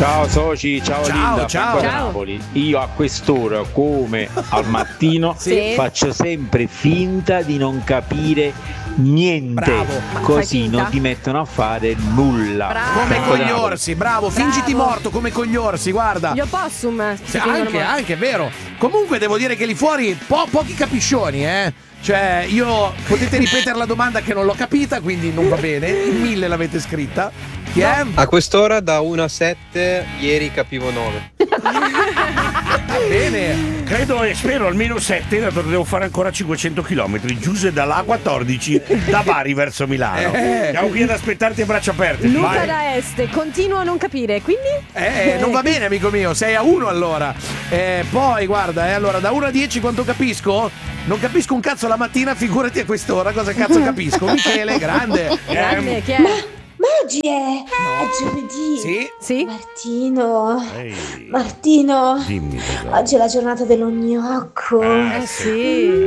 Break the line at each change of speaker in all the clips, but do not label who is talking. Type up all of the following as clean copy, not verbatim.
Ciao soci, ciao Linda,
ciao.
Franco da Napoli. Io a quest'ora, come al mattino,
Sì.
faccio sempre finta di non capire niente.
Bravo.
Così
Fai finta?
non ti mettono a fare nulla.
Bravo.
Come
Franco da Napoli.
Cogliorsi, bravo, fingiti
Bravo.
morto come Cogliorsi, guarda.
Gli opossum.
Sì, anche, è vero. Comunque devo dire che lì fuori pochi capiscioni, Cioè, potete ripetere la domanda che non l'ho capita, quindi non va bene. In 1000 l'avete scritta. Chi è?
A quest'ora da 1 a 7, ieri capivo 9.
Va bene.
Credo e spero almeno 7, dato che devo fare ancora 500 km. Giuse dalla 14 da Bari verso Milano. Siamo qui ad aspettarti a braccia aperte.
Luca
Vai.
da Este, continuo a non capire, quindi?
Non va bene, amico mio, 6-1 allora. Poi guarda, allora da 1 a 10 quanto capisco? Non capisco un cazzo la mattina, figurati a quest'ora cosa cazzo capisco. Michele, grande.
Grande, chi è?
Ma oggi è giovedì.
Sì?
Sì?
Martino,
Ehi,
Martino,
dimmi cosa.
oggi è la giornata dello gnocco.
Sì.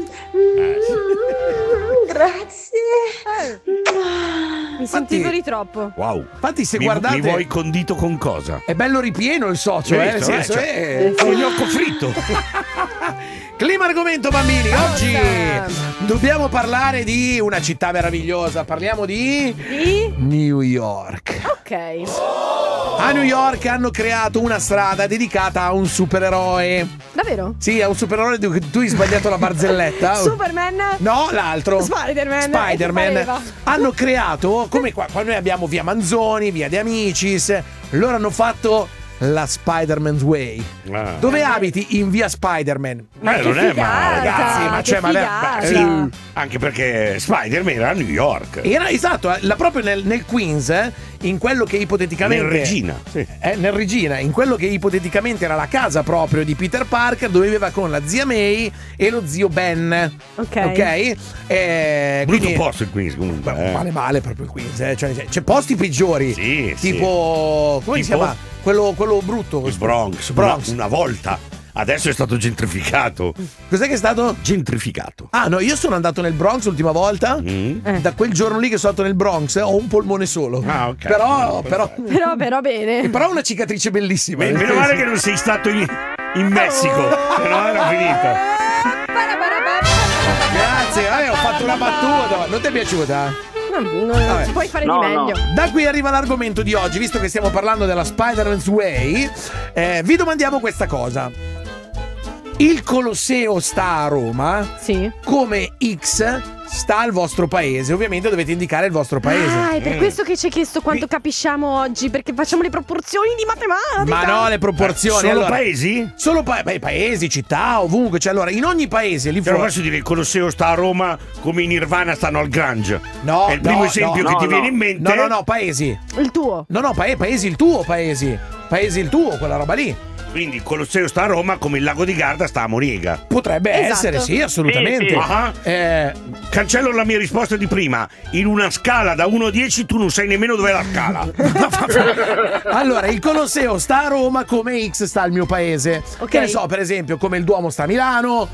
Grazie.
Mi sentivo di troppo.
Wow.
Infatti se
Mi
guardate
vuoi condito con cosa?
è bello ripieno il socio,
Hai
nel
visto?
senso
Cioè, un gnocco fritto.
Clima argomento bambini, oggi
Forza.
dobbiamo parlare di una città meravigliosa, parliamo di
Sì?
New York.
Ok.
A New York hanno creato una strada dedicata a un supereroe.
Davvero?
Sì, a un supereroe tu hai sbagliato la barzelletta.
Superman?
No, l'altro.
Spider-Man.
Spider-Man.
Pareva.
Hanno creato, come qua noi abbiamo via Manzoni, via De Amicis, loro hanno fatto la Spider-Man's Way.
Ah.
Dove abiti in via Spider-Man?
Ma che
non è
figata,
male,
ragazzi, ma
che
cioè, ma
figata.
sì.
Anche perché Spider-Man era a New York.
Era esatto, proprio nel Queens, in quello che ipoteticamente
Nel Regina, sì.
nel Regina, in quello che ipoteticamente era la casa proprio di Peter Parker, dove viveva con la zia May e lo zio Ben.
Ok.
Brutto
Quindi,
posto il Queens comunque.
male proprio il Queens, Cioè, c'è posti peggiori.
Sì,
tipo come si
Tipo?
chiama? Quello brutto.
Il Bronx.
Bronx.
Una volta. Adesso è stato gentrificato.
Cos'è che è stato?
Gentrificato.
Ah no, io sono andato nel Bronx l'ultima volta. Da quel giorno lì che sono andato nel Bronx ho un polmone solo.
Ah, ok.
Però
Però bene.
ho una cicatrice bellissima.
Meno male che non sei stato in Messico, se no era finita.
Grazie, ho fatto una battuta. Non ti è piaciuta?
Non ci puoi fare di meglio.
Da qui arriva l'argomento di oggi, visto che stiamo parlando della Spider-Man's Way. Vi domandiamo questa cosa. Il Colosseo sta a Roma?
Sì.
Come X sta al vostro paese? Ovviamente dovete indicare il vostro paese.
Ah, è per questo che ci hai chiesto quanto capisciamo oggi, perché facciamo le proporzioni di matematica.
Ma no, le proporzioni.
Solo
allora,
paesi?
Solo paesi, città, ovunque. Cioè, allora, in ogni paese lì
Cioè, non
fuori.
posso dire il Colosseo sta a Roma come i Nirvana stanno al Grange.
No,
è il primo esempio che ti viene in mente.
No, paesi.
Il tuo.
No, paesi, il tuo paesi. Paesi il tuo, quella roba lì.
Quindi il Colosseo sta a Roma come il Lago di Garda sta a Moniga.
Potrebbe
Esatto.
essere, sì, assolutamente.
Ah. Cancello la mia risposta di prima. In una scala da 1 a 10 tu non sai nemmeno dov'è la scala.
Allora, il Colosseo sta a Roma come X sta al mio paese.
Ok.
Che ne so, per esempio, come il Duomo sta a Milano,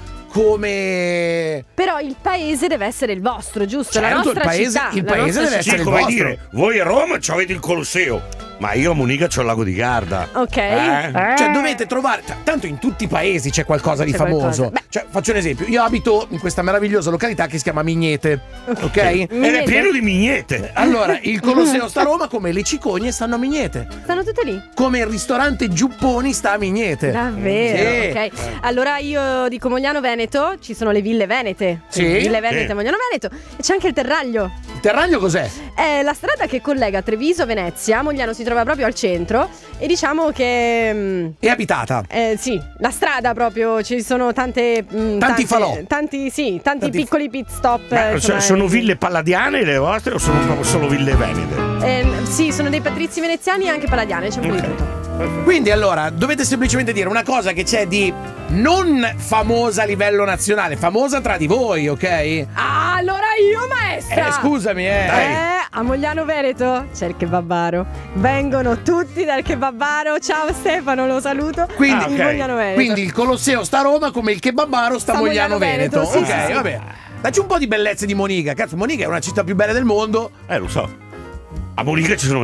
come...
Però il paese deve essere il vostro, giusto? La
Certo,
nostra
il paese-
città.
il
la
paese
nostra
deve
città.
essere
Sì,
il
come
vostro.
dire, voi a Roma avete il Colosseo, ma io a Moniga c'ho il Lago di Garda.
Ok.
Cioè dovete trovare, tanto in tutti i paesi c'è qualcosa di
C'è
famoso.
qualcosa. Beh.
Cioè, faccio un esempio, io abito in questa meravigliosa località che si chiama Mignete, ok?
Ed è pieno di mignete.
Allora, il Colosseo sta a Roma come le cicogne stanno a Mignete,
Stanno tutte lì.
come il ristorante Giupponi sta a Mignete.
Davvero?
Sì.
Ok. Allora io dico Mogliano Veneto, ci sono le ville venete.
Sì.
Ville Venete,
Sì.
Mogliano Veneto. E c'è anche il Terraglio.
Il Terragno cos'è?
È la strada che collega Treviso a Venezia. Mogliano si trova proprio al centro. E diciamo che.
È abitata.
Sì, la strada proprio, ci sono tante.
Tanti falò.
Tanti
Tanti-
piccoli pit stop.
Ma
insomma,
sono ville palladiane le vostre o sono proprio solo ville venete?
Sì, sono dei patrizi veneziani e anche palladiane, c'è un po' di tutto.
Quindi allora dovete semplicemente dire una cosa che c'è di non famosa a livello nazionale, famosa tra di voi, ok?
Ah, allora io, maestra!
Scusami,
A Mogliano Veneto c'è il kebabaro. Vengono tutti dal kebabaro. Ciao Stefano, lo saluto.
Quindi,
Di Mogliano Veneto.
Quindi il Colosseo sta a Roma come il kebabaro sta a
Sta
Mogliano
Mogliano
Veneto.
Veneto, sì,
Ok,
sì, sì.
vabbè. Dacci un po' di bellezze di Moniga. Cazzo, Moniga è una città più bella del mondo.
Lo so. A Moniga ci sono io.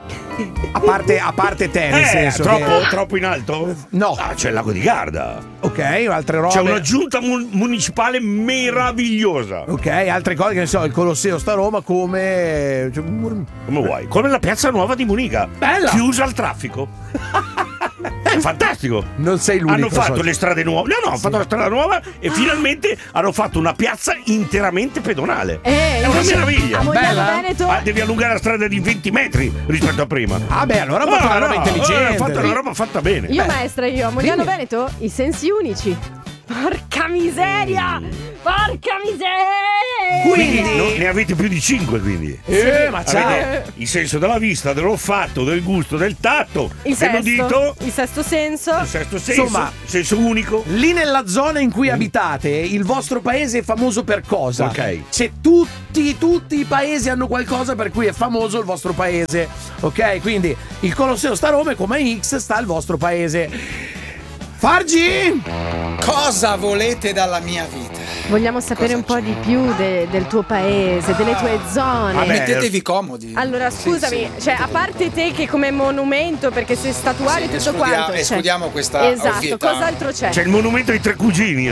A parte te, nel senso
troppo in alto?
No.
Ah, c'è il lago di Garda.
Ok, altre robe.
C'è una giunta municipale meravigliosa.
Ok, altre cose che ne so, il Colosseo sta a Roma come...
Come vuoi? Come la piazza nuova di Monica.
Bella!
Chiusa al traffico. È fantastico.
Non sei l'unico.
Hanno fatto le strade nuove. No, hanno fatto la strada nuova e finalmente hanno fatto una piazza interamente pedonale. È una meraviglia.
A Mogliano
Bella?
Veneto
Devi allungare la strada di 20 metri rispetto a prima.
Ah beh, allora ha fatto una roba intelligente.
Ha fatto una roba fatta bene.
io maestra, io a Mogliano
dimmi.
Veneto i sensi unici. Porca miseria! Porca miseria!
Quindi ne avete più di 5, quindi.
Ma ciao.
Avete il senso della vista, dell'olfatto, del gusto, del tatto,
Il sesto,
dell'udito,
il sesto senso.
il sesto senso,
Insomma,
senso unico.
Lì nella zona in cui abitate, il vostro paese è famoso per cosa?
Ok.
Se tutti i paesi hanno qualcosa per cui è famoso il vostro paese. Ok? Quindi il Colosseo sta a Roma e come X sta il vostro paese. Fargi!
Cosa volete dalla mia vita?
Vogliamo sapere un po' di più del tuo paese, delle tue zone.
Vabbè.
Mettetevi comodi.
Allora, scusami,
Sì.
cioè, a parte te che come monumento, perché sei statuario e tutto quanto. cioè-
escludiamo questa
Esatto,
ovvietà.
cos'altro c'è?
C'è il monumento ai tre cugini.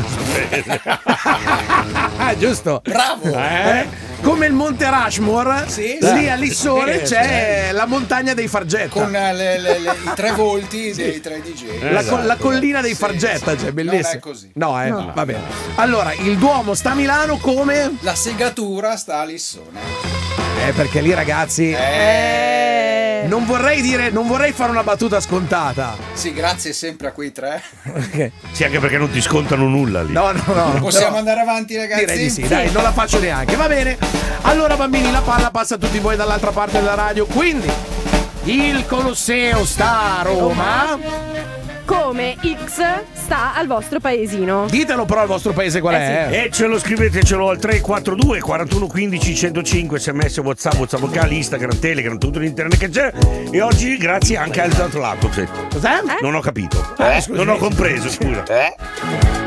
Giusto.
Bravo!
Come il Monte Rushmore,
Sì,
lì
sì.
a Lissone c'è la montagna dei Fargetta.
Con i tre volti dei tre DJ.
La collina dei
Sì,
Fargetta,
sì.
cioè bellissimo.
Non è così.
No, va bene. Allora, il Duomo sta a Milano come?
La segatura sta a Lissone.
Perché lì ragazzi non vorrei fare una battuta scontata.
Sì, grazie sempre a quei tre.
Sì, anche perché non ti scontano nulla lì.
No.
Possiamo
però
andare avanti, ragazzi?
direi di sì, dai, non la faccio neanche. Va bene. Allora bambini, la palla passa a tutti voi dall'altra parte della radio. Quindi il Colosseo sta a Roma.
Come X sta al vostro paesino.
Ditelo però al vostro paese qual è.
E ce lo scrivetecelo al 342 41 15 105 SMS, WhatsApp vocale, Instagram, Telegram, tutto l'internet che c'è. E oggi grazie anche al lato.
Cos'è?
Non ho capito. Non ho compreso, scusa.